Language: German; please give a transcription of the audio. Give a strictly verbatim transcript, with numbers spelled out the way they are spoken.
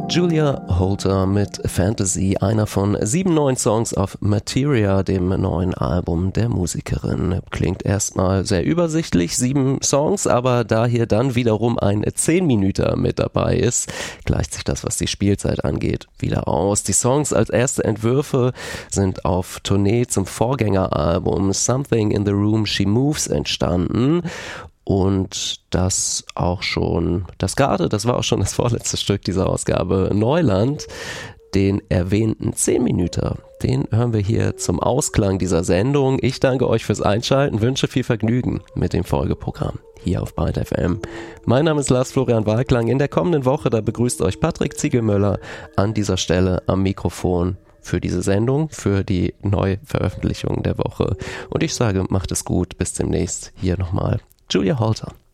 Julia Holter mit Fantasy, einer von sieben neuen Songs auf Materia, dem neuen Album der Musikerin. Klingt erstmal sehr übersichtlich, sieben Songs, aber da hier dann wiederum ein zehn Minuten mit dabei ist, gleicht sich das, was die Spielzeit angeht, wieder aus. Die Songs als erste Entwürfe sind auf Tournee zum Vorgängeralbum Something in the Room She Moves entstanden. Und das auch schon, das gerade, das war auch schon das vorletzte Stück dieser Ausgabe, Neuland, den erwähnten zehn Minuten, den hören wir hier zum Ausklang dieser Sendung. Ich danke euch fürs Einschalten, wünsche viel Vergnügen mit dem Folgeprogramm hier auf Byte F M. Mein Name ist Lars Florian Walklang. In der kommenden Woche, da begrüßt euch Patrick Ziegelmöller an dieser Stelle am Mikrofon für diese Sendung, für die Neuveröffentlichung der Woche. Und ich sage, macht es gut, bis demnächst. Hier nochmal Julia Holter.